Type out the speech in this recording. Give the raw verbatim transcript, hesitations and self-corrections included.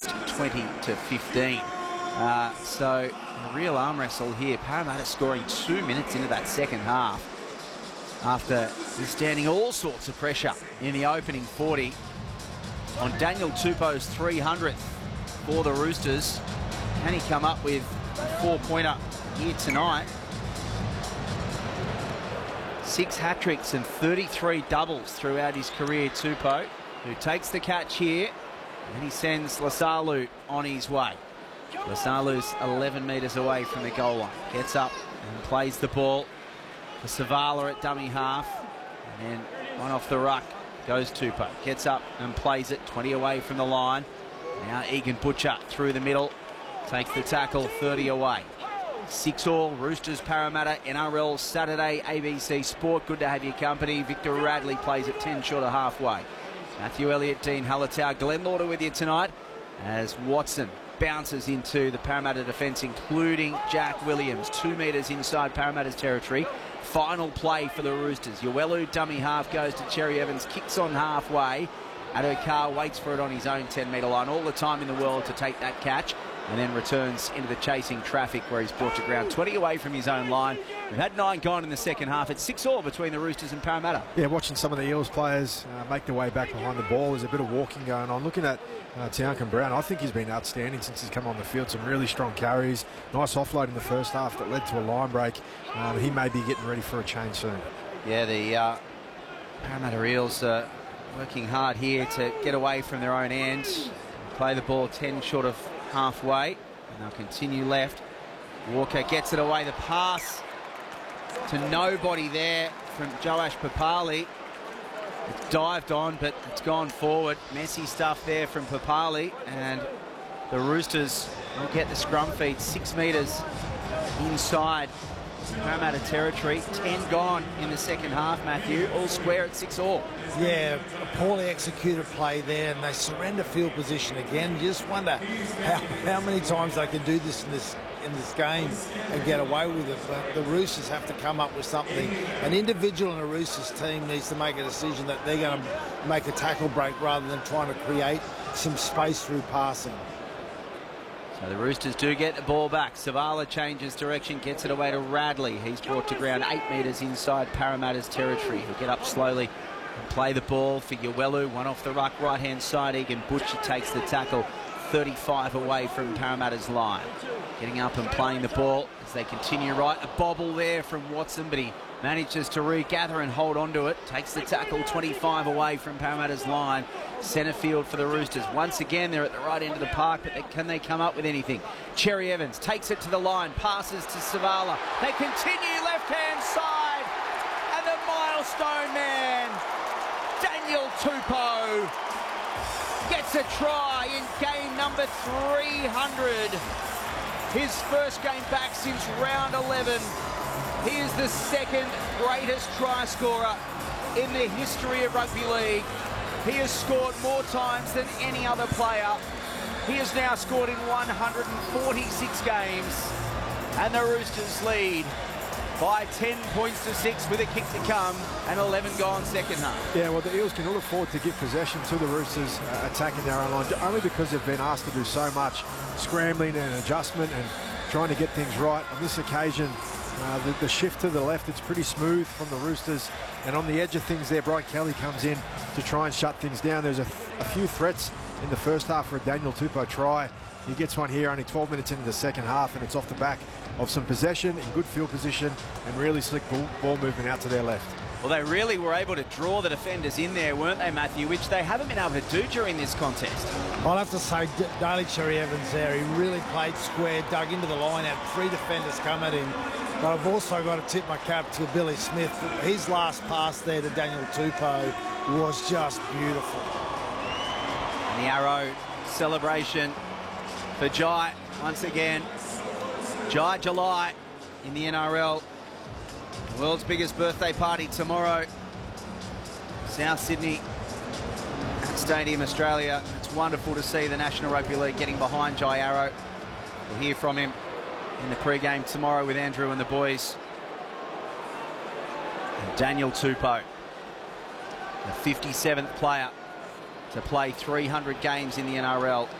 East twenty to fifteen. Uh, so a real arm wrestle here. Parramatta scoring two minutes into that second half after withstanding all sorts of pressure in the opening forty. On Daniel Tupou's three hundredth for the Roosters. Can he come up with a four-pointer here tonight? Six hat-tricks and thirty-three doubles throughout his career, Tupou, who takes the catch here, and he sends Lasalu on his way. Lasalu's eleven metres away from the goal line. Gets up and plays the ball for Savala at dummy half, and then one off the ruck goes Tupou. Gets up and plays it twenty away from the line. Now Egan Butcher through the middle, takes the tackle, thirty away. Six all, Roosters, Parramatta, N R L Saturday, A B C Sport. Good to have your company. Victor Radley plays at ten short of halfway. Matthew Elliott, Dean Hallertau, Glenn Lauder with you tonight as Watson bounces into the Parramatta defence, including Jack Williams, two metres inside Parramatta's territory. Final play for the Roosters. Uelu, dummy half, goes to Cherry Evans, kicks on halfway. Addo-Carr waits for it on his own ten metre line. All the time in the world to take that catch, and then returns into the chasing traffic where he's brought to ground twenty away from his own line. We've had nine gone in the second half. It's six all between the Roosters and Parramatta. Yeah, watching some of the Eels players uh, make their way back behind the ball. There's a bit of walking going on. Looking at uh, Tiankin Brown, I think he's been outstanding since he's come on the field. Some really strong carries. Nice offload in the first half that led to a line break. Um, he may be getting ready for a change soon. Yeah, the uh, Parramatta Eels are working hard here to get away from their own end. Play the ball ten short of halfway. And they'll continue left. Walker gets it away. The pass to nobody there from Joash Papali. It's dived on, but it's gone forward. Messy stuff there from Papali, and the Roosters will get the scrum feed six metres inside Parramatta territory. Ten gone in the second half, Matthew. All square at six all. Yeah, a poorly executed play there, and they surrender field position again. You just wonder how, how many times they can do this in this in this game and get away with it. But the Roosters have to come up with something. An individual in a Roosters team needs to make a decision that they're going to make a tackle break rather than trying to create some space through passing. So the Roosters do get the ball back. Savala changes direction, gets it away to Radley. He's brought to ground eight metres inside Parramatta's territory. He'll get up slowly and play the ball for Uelu. One off the ruck, right-hand side. Egan Butcher takes the tackle, thirty-five away from Parramatta's line. Getting up and playing the ball as they continue right. A bobble there from Watson, but he manages to regather and hold on to it. Takes the tackle, twenty-five away from Parramatta's line. Centre field for the Roosters. Once again, they're at the right end of the park, but they, can they come up with anything? Cherry Evans takes it to the line, passes to Savala. They continue left-hand side, and the milestone man, Daniel Tupou, gets a try in game number three hundred. His first game back since round eleven. He is the second greatest try scorer in the history of rugby league. He has scored more times than any other player. He has now scored in one hundred forty-six games, and the Roosters lead by ten points to six with a kick to come and eleven gone second half. Yeah, well, the Eels can all afford to give possession to the Roosters uh, attacking their own line, only because they've been asked to do so much scrambling and adjustment and trying to get things right. On this occasion, uh, the, the shift to the left, it's pretty smooth from the Roosters, and on the edge of things there, Brian Kelly comes in to try and shut things down. There's a, a few threats in the first half for a Daniel Tupou try. He gets one here only twelve minutes into the second half, and it's off the back of some possession in good field position and really slick ball, ball movement out to their left. Well, they really were able to draw the defenders in there, weren't they, Matthew, which they haven't been able to do during this contest. I'll have to say, Daly Cherry Evans there, he really played square, dug into the line, had three defenders come at him. But I've also got to tip my cap to Billy Smith. His last pass there to Daniel Tupou was just beautiful. And the arrow celebration for Jai once again. Jai July in the N R L. The world's biggest birthday party tomorrow. South Sydney at Stadium Australia. It's wonderful to see the National Rugby League getting behind Jai Arrow. We'll hear from him in the pre-game tomorrow with Andrew and the boys. And Daniel Tupou, the fifty-seventh player to play three hundred games in the N R L.